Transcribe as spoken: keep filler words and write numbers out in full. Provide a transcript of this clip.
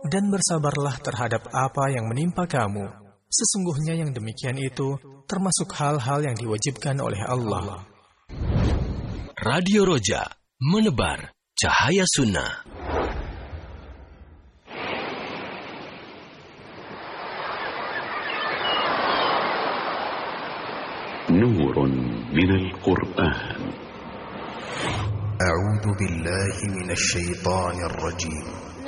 dan bersabarlah terhadap apa yang menimpa kamu. Sesungguhnya yang demikian itu termasuk hal-hal yang diwajibkan oleh Allah. Radio Roja, menebar cahaya sunnah. Nurun minal Qur'an. A'udzu billahi minasy syaithanir rajim.